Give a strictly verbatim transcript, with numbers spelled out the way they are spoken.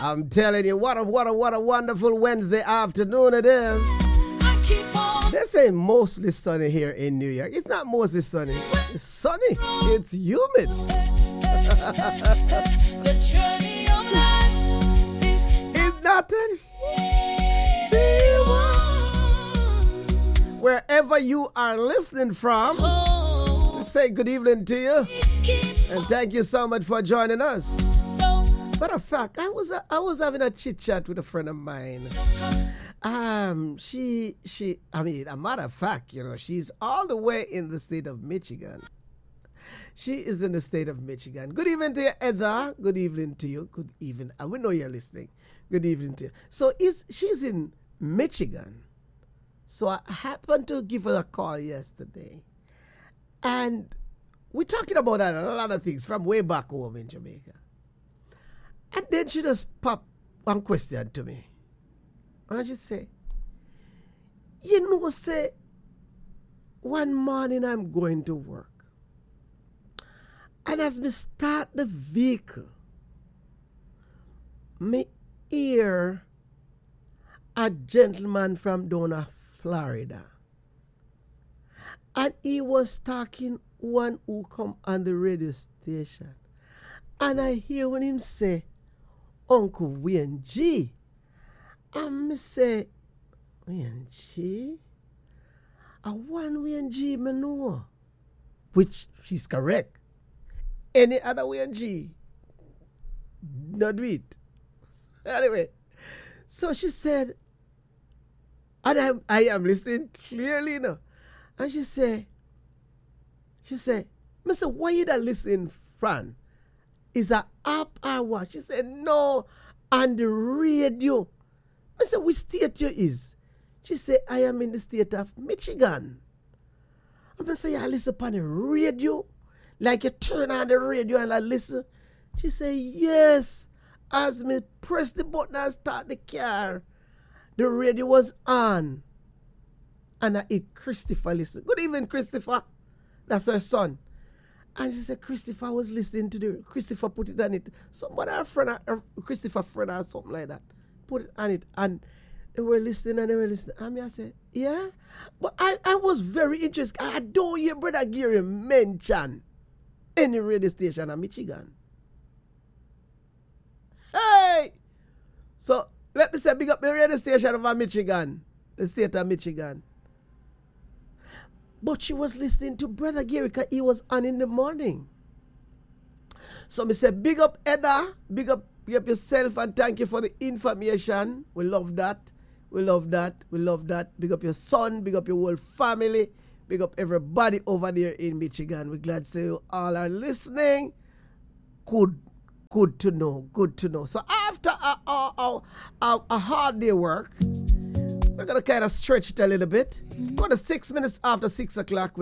I'm telling you, what a what a what a wonderful Wednesday afternoon it is. They say mostly sunny here in New York. It's not mostly sunny. It's sunny. It's humid. It's nothing. Wherever you are listening from, say good evening to you. And thank you so much for joining us. Matter of fact, I was I was having a chit chat with a friend of mine. Um, she she I mean, a matter of fact, you know, she's all the way in the state of Michigan. She is in the state of Michigan. Good evening to you, Heather. Good evening to you. Good evening. And we know you're listening. Good evening to you. So is she's in Michigan. So I happened to give her a call yesterday. And we're talking about a lot of things from way back home in Jamaica. And then she just popped one question to me. And she said, you know, say, one morning I'm going to work. And as me start the vehicle, me hear a gentleman from down in Florida. And he was talking one who come on the radio station. And I hear when him say, Uncle Wayne G. And me say, Wayne G? A one Wayne G me know. Which she's correct. Any other Wayne G? Not do it. Anyway. So she said, and I, I am listening clearly now. And she said, she said, Mister why you don't listen, Fran? Is a app or what? She said, no, on the radio. I said, which state you is? She said, I am in the state of Michigan. I said, you listen on the radio? Like you turn on the radio and I listen? She said, yes. As me press the button and start the car, the radio was on. And I hit Christopher listen. Good evening, Christopher. That's her son. And she said, Christopher was listening to the, Christopher put it on it. Somebody, a friend, a Christopher friend or something like that, put it on it. And they were listening and they were listening. And me, I said, yeah. But I, I was very interested. I don't hear Brother Gary mention any radio station in Michigan. Hey! So, let me say, big up the radio station of Michigan, the state of Michigan. But she was listening to Brother Gary because he was on in the morning. So me say, big up Edda, big up, big up yourself and thank you for the information. We love that. We love that. We love that. Big up your son, big up your whole family, big up everybody over there in Michigan. We're glad to say you all are listening. Good, good to know, good to know. So after a, a, a, a, a hard day work, we're going to kind of stretch it a little bit. Go to six minutes after six o'clock.